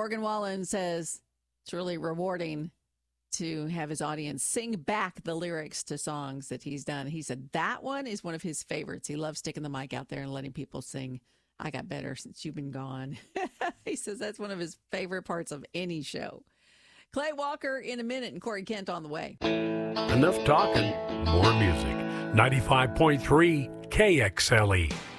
Morgan Wallen says it's really rewarding to have his audience sing back the lyrics to songs that he's done. He said that one is one of his favorites. He loves sticking the mic out there and letting people sing I Got Better Since You've Been Gone. He says that's one of his favorite parts of any show. Clay Walker in a minute and Corey Kent on the way. Enough talking, more music. 95.3 KXLE.